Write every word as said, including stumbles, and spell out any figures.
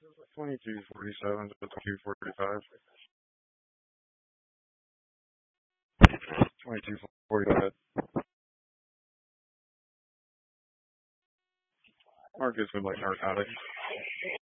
twenty-two forty-seven to twenty-two forty-five. twenty-two forty-five. Marcus would like narcotics.